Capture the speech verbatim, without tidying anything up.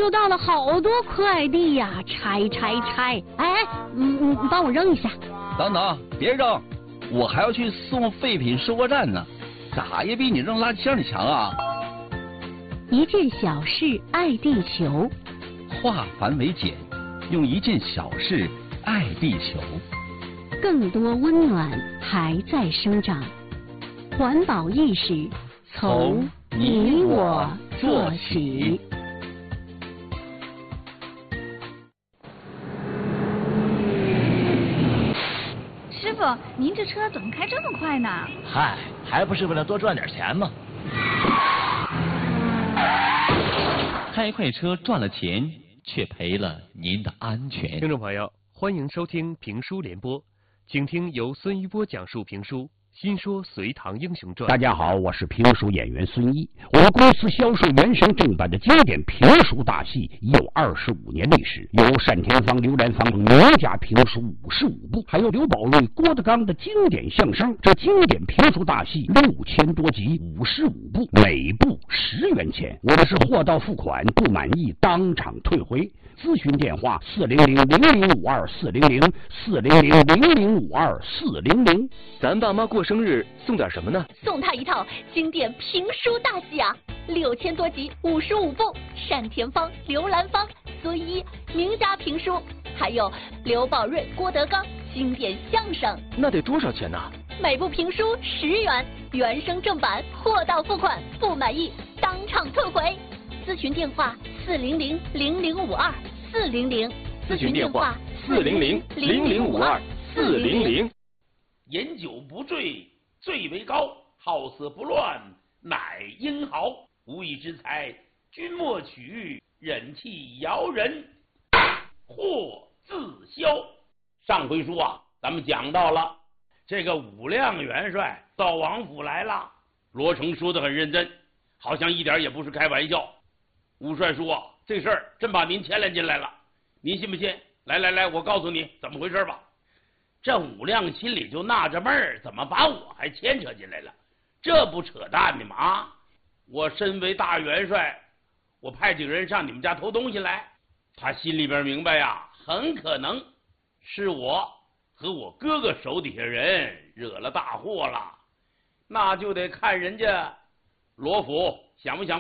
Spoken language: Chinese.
又到了好多快递呀，拆拆拆！哎，嗯嗯，帮我扔一下。 等等，别扔，我还要去送废品收货站呢，咋也比你扔垃圾箱里强啊！ 一件小事爱地球， 化繁为简，用一件小事爱地球。 更多温暖还在生长，环保意识从你我做起。 师傅，您这车怎么开这么快呢？ 嗨，还不是为了多赚点钱吗？ 开快车赚了钱，却赔了您的安全。 听众朋友，欢迎收听评书联播，请听由孙一波讲述评书《新说隋唐英雄传》。 大家好，我是评书演员孙一。我们公司销售原声正版的经典评书大戏已有二十五年历史，有单田芳、刘兰芳等名家评书五十五部，还有刘宝瑞、郭德纲的经典相声。这经典评书大戏六千多集，五十五部，每部十元钱。我们是货到付款，不满意当场退回。咨询电话：四零零零零五二四零零四零零零零五二四零零。 咱爸妈过生日送点什么呢？ 送他一套经典评书大戏啊，六千多集，五十五部，单田芳、刘兰芳、孙一名家评书，还有刘宝瑞、郭德纲经典相声。 那得多少钱呢？ 每部评书十元，原声正版，货到付款，不满意当场退回。咨询电话：四零零零零五二四零零。 咨询电话：四零零零零五二四零零。 饮酒不醉，醉为高；好色不乱，乃英豪。无义之财，君莫取；忍气摇人，祸自消。上回书啊，咱们讲到了这个武亮元帅到王府来了。罗成说得很认真，好像一点也不是开玩笑。武帅叔啊，这事儿真把您牵连进来了，您信不信？来来来，我告诉你怎么回事吧。这武亮心里就纳着闷儿，怎么把我还牵扯进来了？这不扯淡的吗？啊！我身为大元帅，我派几个人上你们家偷东西来，他心里边明白呀，很可能是我和我哥哥手底下人惹了大祸了，那就得看人家罗府想不想